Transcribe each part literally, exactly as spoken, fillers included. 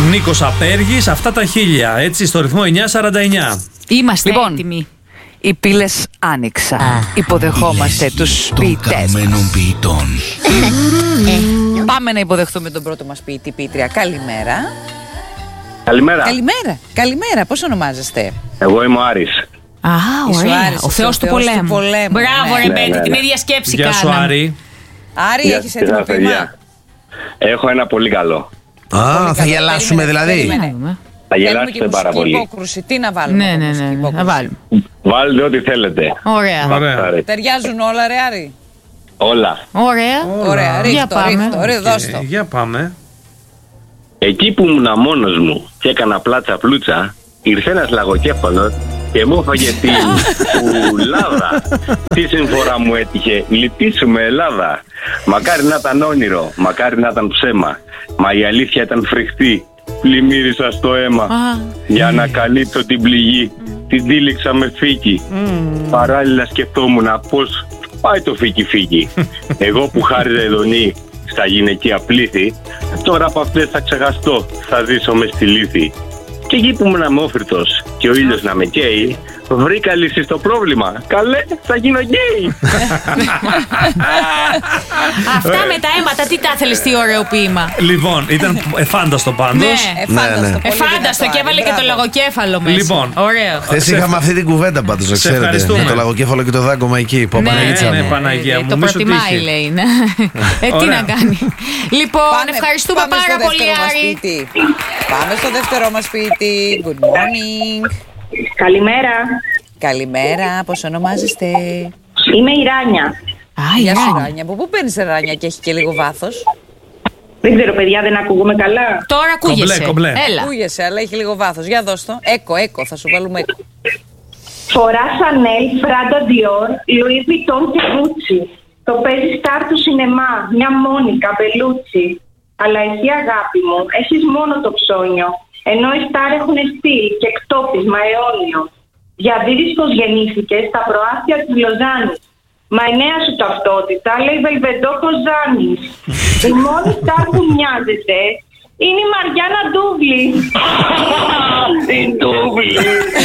Νίκος Απέργης, αυτά τα χίλια, έτσι, στο ρυθμό εννιά σαράντα εννιά. Είμαστε Λοιπόν, έτοιμοι. Οι πύλες άνοιξαν. Υποδεχόμαστε τους ποιητές. Πάμε να υποδεχτούμε τον πρώτο μας ποιητή, ποιήτρια. Καλημέρα. Καλημέρα. Καλημέρα. Καλημέρα. Πώς ονομάζεστε? Εγώ είμαι ο Άρης. Α, Είσαι ο ωραία. Άρης, Ο είσαι Θεός ο του Θεός του πολέμου. πολέμου, Μπράβο, ναι. ρε Ναι, Μπέτη, ναι, την ναι. ίδια σκέψη Γεια σου, κάναμε. Άρη. Άρη, Γεια έχεις σας, έτοιμο παιδιά. ποίημα? Έχω ένα πολύ καλό. Α, θα γελάσουμε δηλαδή. Περίμενε. Θα Θέλουμε γελάσετε και πάρα μουσική πολύ. υπόκρουση. Τι να βάλουμε? Ναι, από ναι, μουσική ναι, ναι. υπόκρουση? Να βάλουμε. Βάλτε ό,τι θέλετε. Ωραία. Ωραία. Άρη. Ταιριάζουν όλα, ρε Άρη? Όλα. Ωραία. Ωραία, Για ρίχτω, πάμε. ρίχτω. Ρε, δώσ' το. Ε, για πάμε. Εκεί που ήμουν μόνος μου και έκανα πλάτσα πλούτσα, ήρθε ένας λαγοκέφαλος και μου έφαγε την πουλάδα. Τι συμφορά μου έτυχε, λυπήσουμε Ελλάδα. Μακάρι να ήταν όνειρο, μακάρι να ήταν ψέμα. Μα η αλήθεια ήταν φρικτή, πλημμύρισα στο αίμα. Για να καλύψω την πληγή, την τύλιξα με φύκη. Παράλληλα σκεφτόμουν πώς πάει το φύκι φύκι. Εγώ που χάριζα ειδονή στα γυναικεία πλήθη, τώρα από αυτές θα ξεχαστώ, θα ζήσω μες στη λύθη. Και εκεί που ήμουν αμόφυρτος και ο ήλιος να με καίει, βρήκα λύση στο πρόβλημα. Καλέ, θα γίνω γκέι. Αυτά με τα αίματα, τι τα θέλεις, τι ωραίο ποίημα. Λοιπόν, ήταν εφάνταστο πάντως. Ναι. Εφάνταστο, ναι. πολύ Εφάνταστο, δυνατό, και έβαλε Άρη, και το μπράβο. λογοκέφαλο μέσα. Λοιπόν. Ωραίο. Χθες είχαμε αυτή την κουβέντα πάντως, να Σε ξέρετε. ευχαριστούμε. Με το λαγοκέφαλο και το δάγκωμα εκεί. Που Ναι, Παναγίτσα ναι, μου. Παναγία μου. Το μη σου προτιμάει, τύχει. λέει. ναι. Ε, τι Ωραία. να κάνει. Λοιπόν, Πάμε- ευχαριστούμε πάμε πάρα στο πολύ, δεύτερο μας Άρη. ποιητή. Πάμε στο δεύτερο μας ποιητή. Good morning. Καλημέρα. Καλημέρα, πώς ονομάζεστε? Είμαι η Ράνια. Α, η Γεια σου, Ράνια. Ράνια. Από πού παίρνεις, Ράνια, και έχει και λίγο βάθος? Δεν ξέρω, παιδιά, δεν ακούγομαι καλά. Τώρα ακούγεσαι. Κομπλέ, κομπλέ. Έλα. Ακούγεσαι, αλλά έχει λίγο βάθος. Για δώσ' το. Έκο, έκο, θα σου βάλουμε έκο. Φορά Chanel, Prada Dior, Louis Vuitton και Gucci. Το παίζει στάρ του σινεμά, μια Μόνικα, Μπελούτσι. Αλλά εσύ, αγάπη μου, έχεις μόνο το ψώνιο. Ενώ οι στάρ έχουν στυλ και εκτόπισμα αιώνιο. Διαδίδεις πως γεννήθηκες στα προάστια της Λοζάνης. Μα η νέα σου ταυτότητα λέει Βελβεντό Κοζάνης. Η μόνη στάρ που μοιάζεται είναι η Μαριάννα Ντούβλη. Την τούβλη.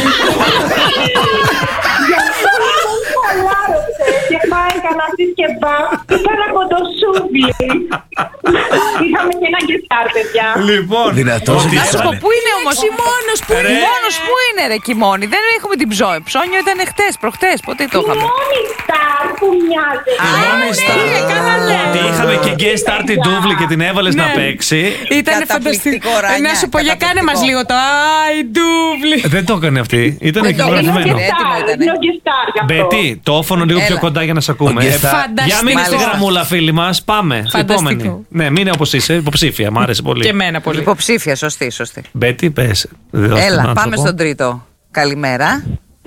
Και πάει κανένα συσκευά, κάνα κοντοσούβλι. Είχαμε και ένα γκεστάρ, παιδιά. Λοιπόν, Δυνατός. ότι Να σου πω, έβαλε. πού είναι όμως? Μόνος που Ρε. Μόνος πού είναι, ρε Κιμώνη? Δεν έχουμε την ψώνιο. Ψώνιο ήταν χτες, προχτές. Πότε το Η είχαμε? μόνη στάρ που μοιάζεται. Α, Μόνη ναι, στάρ. καλά λέει. Ότι είχαμε και guest star την Τούβλη και την έβαλες να παίξει. Ήταν Καταπληκτικό, φανταστικό. Ράνια, Ε, Να σου πω, για κάνε μας καταπληκτικό. λίγο το Άι ντούβλι. Δεν το έκανε αυτή. Ήταν Δεν το έκανε, ηχογραφημένο. ρε. Έτοιμο ήτανε. Είναι ο γκεστάρ γι' αυτό. Μπέτη, το όφωνο λίγο πιο Έλα. κοντά για να σε ακούμε. Ο guest star. Για μείνε στη Μάλιστα. γραμμούλα, φίλοι μας. Πάμε. στην Φανταστικό. επόμενη. Ναι, μείνε όπως είσαι. Υποψήφια. Μ' άρεσε πολύ. Και εμένα πολύ. Υποψήφια, σωστή, σωστή. Μπέτη, πες. Δεν δώσ' τον Έλα, άνθρωπο. πάμε στον τρίτο. Καλημέρα.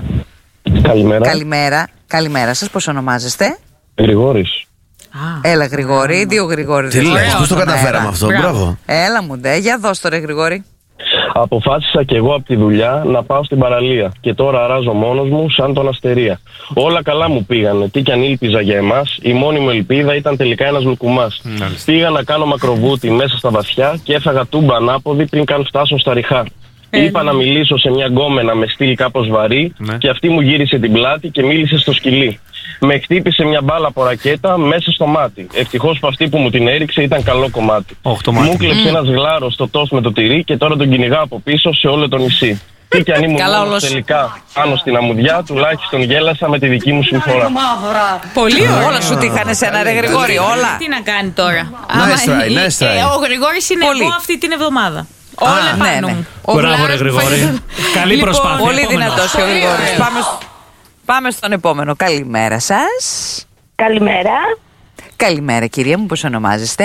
Καλημέρα. Καλημέρα. Καλημέρα σας, πώς ονομάζεστε? Γρηγόρης. Έλα, Γρηγόρη, δύο Γρηγόρη. Τι λες, πώς το στον καταφέραμε αέρα. αυτό, Μπράβο. μπράβο. Έλα μου, ντε, για δώσ' το, ρε Γρηγόρη. Αποφάσισα κι εγώ από τη δουλειά να πάω στην παραλία και τώρα αράζω μόνος μου σαν τον Αστερία. Όλα καλά μου πήγανε, τι κι αν ήλπιζα για εμάς, η μόνη μου ελπίδα ήταν τελικά ένας λουκουμάς. Πήγα να κάνω μακροβούτι μέσα στα βαθιά και έφαγα τούμπα ανάποδη πριν καν φτάσω στα ριχά. Είπα να μιλήσω σε μια γκόμενα με στυλ κάπως βαρύ Ναι. και αυτή μου γύρισε την πλάτη και μίλησε στο σκυλί. Με χτύπησε μια μπάλα από ρακέτα μέσα στο μάτι. Ευτυχώς που αυτή που μου την έριξε ήταν καλό κομμάτι. Όχι, το μάτι. Μου κλέψε ένας γλάρος στο τόστ με το τυρί και τώρα τον κυνηγάω από πίσω σε όλο το νησί. Τι κι αν ήμουν Καλά, μόνος όλος. τελικά πάνω στην αμμουδιά, τουλάχιστον γέλασα με τη δική μου συμφορά. Πολύ ωραία. Όλα σου τύχανε σε ένα, ρε Γρηγόρη, όλα. Τι να κάνει τώρα. Nice Άμα- try, ε, nice try. ε, Ο Γρηγόρης είναι Πολύ. εγώ αυτή την εβδομάδα. Όλα ναι, πάνω ναι. μου. Ο Μπράβο, Βλάχος ρε που Γρηγόρη. φάγε- Καλή Λοιπόν, προσπάθεια. Πολύ Επόμενος. δυνατός και ο Γρηγόρης. Πάμε, σ- πάμε στον επόμενο. Καλημέρα σας. Καλημέρα. Καλημέρα, κυρία μου, πώς ονομάζεστε?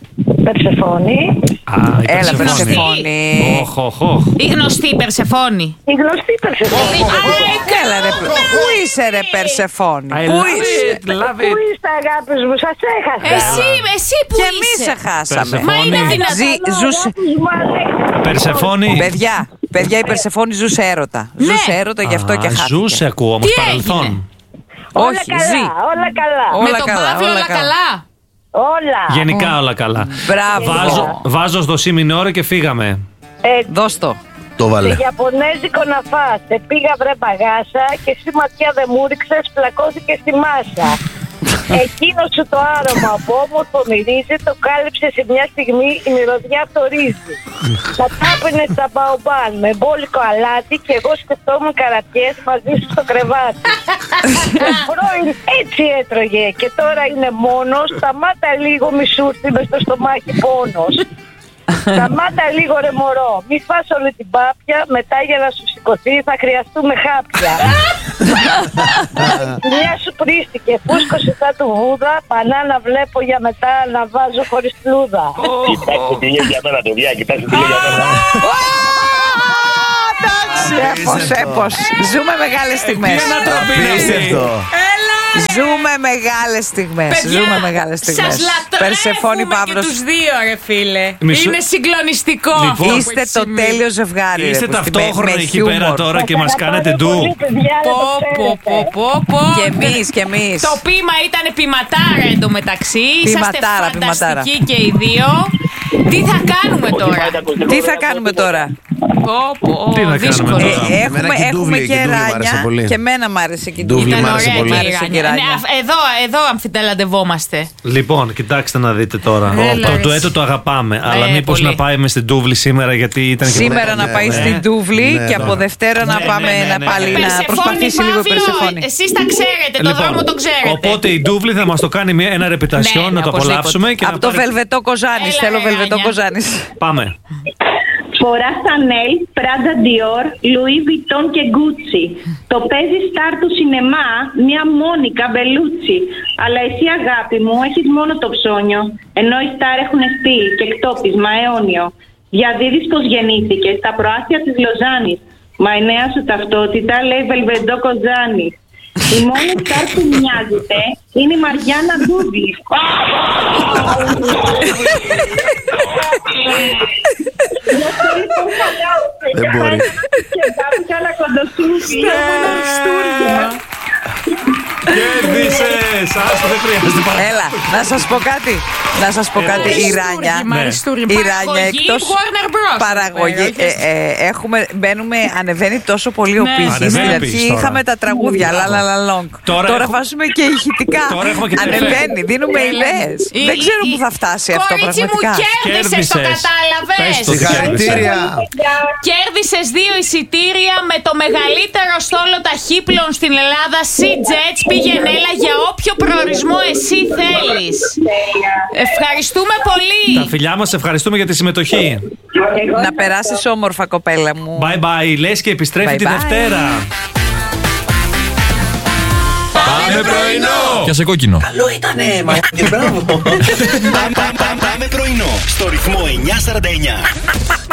Περσεφόνη. Α, η Έλα, Περσεφόνη. Περσεφόνη. Οχ, οχ, οχ. Η γνωστή Περσεφόνη. Η γνωστή Περσεφόνη. Έλα, ρε, πού είσαι, ρε Περσεφόνη? I Πού love είσαι? it, love Πού it. είστε, αγάπης μου, σας έχασα. Εσύ, εσύ που Και εμείς είσαι. σε χάσαμε. Περσεφόνη. Μα είναι δυνατόν. Ζη- ζούσε- Αγάπης μου, αλέξατε. Περσεφόνη. Παιδιά, παιδιά, η Περσεφόνη ζούσε έρωτα. Ζούσε έρωτα, γι' αυτό και Α, χάθηκε. Ζούσε, ακούω όμως Τι παρελθόν. έγινε? Όλα Όχι, καλά, ζει. όλα καλά. Όλα Με τον καλά, Παύλο όλα όλα καλά. καλά. Όλα. Γενικά όλα καλά. Μπράβο. Βάζω, βάζω στο σι μινόρε και φύγαμε. Έτσι. Δώσ' το. Το βάλε. Σε Ιαπωνέζικο να φας. Σε πήγα βρε μπαγάσα και εσύ ματιά δεν μου ρίξες, πλακώθηκε στη μάσα. Εκείνο σου το άρωμα που όμορφο μυρίζει, το κάλυψε σε μια στιγμή η μυρωδιά θωρίζει. Θα τάπαινε στα μπαομπάν με μπόλικο αλάτι και εγώ σκεφτόμουν καρατιές μαζί σου στο κρεβάτι. Ο πρώην έτσι έτρωγε και τώρα είναι μόνος, σταμάτα λίγο μη σου έρθει μες στο στομάχι πόνος. Σταμάτα λίγο ρε μωρό, μη φας όλη την πάπια, μετά για να σου σηκωθεί θα χρειαστούμε χάπια. Η μια σου πρίστηκε, φούσκωσε σαν του βούδα, μπανάνα βλέπω για μετά να βάζω χωρίς πλούδα. Κοιτάξτε τι είναι για μένα, παιδιά, κοιτάξτε τι είναι για μένα. Έπος, έπος. Ζούμε μεγάλες στιγμές. Απίστευτο. Ζούμε μεγάλες στιγμές. Παιδιά, Ζούμε μεγάλες στιγμές. σας Περσεφόνη λατρεύουμε και Παύλος. τους δύο ρε φίλε. Μισό- Είναι συγκλονιστικό Λοιπόν, αυτό που Είστε έχει το συμβεί. τέλειο ζευγάρι. ρε, Είστε που στη- ταυτόχρονα με εκεί χιούμορ. πέρα τώρα και μας κάνετε ντου. Πω πω πω πω. Και εμείς, και εμείς. Το πείμα ήταν ποιηματάρα εντωμεταξύ. Είσαστε Ποιηματάρα, φανταστικοί και οι δύο. Τι θα κάνουμε τώρα? Τι θα κάνουμε τώρα? Πω πω, Τι να κάνουμε δύσκολο. τώρα? Ε, Εμένα έχουμε και η έχουμε ντούβλη, και και η ντούβλη μ' άρεσε ράνια. πολύ. Και εμένα μ' άρεσε και η Ντούβλη ντούβλη. μ' Ήταν άρεσε ωραία πολύ. και η Μ' άρεσε και η Ράνια. Ράνια. Ναι, αυ- εδώ, εδώ αμφιταλαντευόμαστε. Λοιπόν, κοιτάξτε να δείτε τώρα. Έλα, Το ρε, ντουέτο εσύ. το αγαπάμε. Αλλά Ε, μήπως πολύ. να πάει με στην Τούβλη σήμερα, γιατί ήταν και Σήμερα να πάει ναι. στην Τούβλη Ναι, και ναι. από Δευτέρα να Ναι, πάμε ναι, ναι, να ναι, πάλι ναι. να Περσεφόνη, προσπαθήσει λίγο η Παύλο, Περσεφόνη. εσείς τα ξέρετε, το δρόμο το ξέρετε. Οπότε η Ντούβλη θα μας το κάνει μια, ένα ρεπιτασιόν, Ναι, να το οπωσδήποτε. απολαύσουμε. Και Από να το πάρει- Βελβετό Κοζάνης. Έλα, Θέλω ρε, Βελβετό Ράνια. Κοζάνης. Πάμε. Φορά Chanel, Prada Dior, Louis Vuitton και Gucci. Το παίζει στάρ του σινεμά, μια Μόνικα Μπελούτσι. Αλλά εσύ αγάπη μου έχεις μόνο το ψώνιο, ενώ οι στάρ έχουν στυλ και εκτόπισμα αιώνιο. Διαδίδεις πως γεννήθηκες στα προάστια της Λοζάνης. Μα η νέα σου ταυτότητα λέει Βελβεντό Κοζάνης. Η μόνη στάρ που μοιάζεται είναι η Μαριάννα Ντούβλη. Δεν μπορεί. Και κάποια άλλα κοντοσούφι. Κέρδισες! Άστο, δεν χρειάζεται πάρα. Έλα, να σας πω κάτι. Να σας πω κάτι. Η Ράνια. Η Ράνια εκτός Warner Bros. παραγωγή. ε, ε, έχουμε, μπαίνουμε, ανεβαίνει τόσο πολύ ο Ναι. πύχης. Στην Ανεβαίνει ο αρχή πύχης τώρα. είχαμε τα τραγούδια. Λα λα λα λόγκ. Τώρα Τώρα έχουμε- βάζουμε και ηχητικά. Τώρα έχουμε και Ανεβαίνει, δίνουμε ιδέες. Η- Δεν ξέρω η- που θα φτάσει αυτό Κορίτσι μου, πραγματικά. κέρδισες, το Κέρδισες. κατάλαβες. Πες το. Συγχαρητήρια. Κέρδισες δύο εισιτήρια με το μεγαλύτερο στόλο ταχύπλων στην Ελλάδα, Sea-Jets. Πήγαινε έλα για όποιο προορισμό εσύ θέλεις. Ευχαριστούμε πολύ. Τα φιλιά μας, ευχαριστούμε για τη συμμετοχή. Να περάσεις όμορφα, κοπέλα μου. Bye bye, λες και επιστρέφει Bye τη bye. Δευτέρα. Πάμε πρωινό! Πιάσε κόκκινο. Καλό ήτανε, μα. Μπράβο. Πάμε πρωινό στο ρυθμό εννιά σαράντα εννιά.